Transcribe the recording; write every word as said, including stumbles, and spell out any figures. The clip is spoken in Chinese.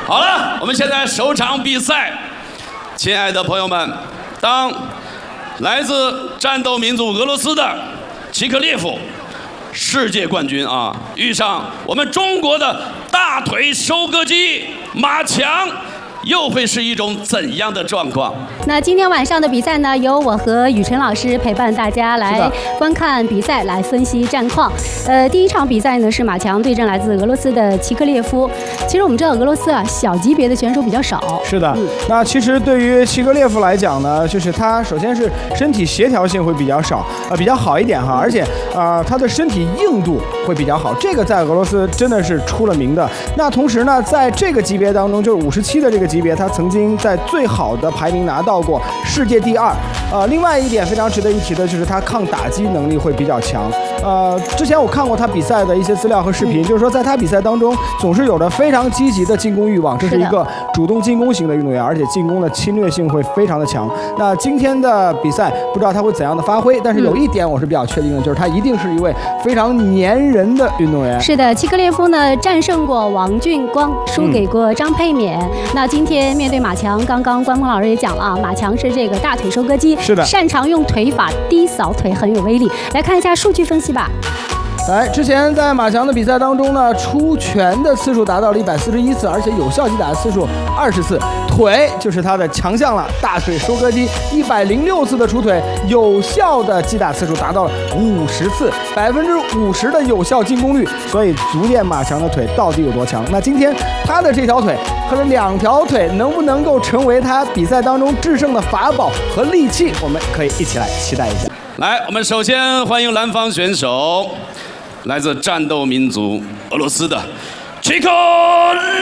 好了，我们现在首场比赛，亲爱的朋友们，当来自战斗民族俄罗斯的齐克列夫，世界冠军啊，遇上我们中国的大腿收割机马强，又会是一种怎样的状况？ 那今天晚上的比赛呢，由我和雨辰老师陪伴大家来观看比赛，来分析战况。呃，第一场比赛呢是马强对阵来自俄罗斯的齐克列夫。其实我们知道俄罗斯啊，小级别的选手比较少。 是的，嗯、那其实对于齐克列夫来讲呢，就是他首先是身体协调性会比较少，呃，比较好一点哈，而且啊、呃，他的身体硬度会比较好，这个在俄罗斯真的是出了名的。那同时呢，在这个级别当中，就是五十七的这个级别，他曾经在最好的排名拿到过世界第二。呃，另外一点非常值得一提的就是他抗打击能力会比较强。呃，之前我看过他比赛的一些资料和视频，就是说在他比赛当中总是有着非常积极的进攻欲望，这是一个主动进攻型的运动员，而且进攻的侵略性会非常的强。那今天的比赛不知道他会怎样的发挥，但是有一点我是比较确定的，就是他一定是一位非常粘人的运动员。 是的，齐克列夫呢战胜过王俊光，输给过张佩勉。嗯、那今天面对马强，刚刚关鹏老师也讲了啊，马强是这个大腿收割机， 是的， 擅长用腿法低扫腿，很有威力。来看一下数据分析吧。 来，之前在马强的比赛当中呢，出拳的次数达到了一百四十一次，而且有效击打的次数二十次，腿就是他的强项了，大腿收割机一百零六次的出腿，有效的击打次数达到了五十次，百分之五十的有效进攻率，所以足见马强的腿到底有多强。那今天他的这条腿和两条腿能不能够成为他比赛当中制胜的法宝和利器，我们可以一起来期待一下。 来，我们首先欢迎蓝方选手，来自战斗民族俄罗斯的齐克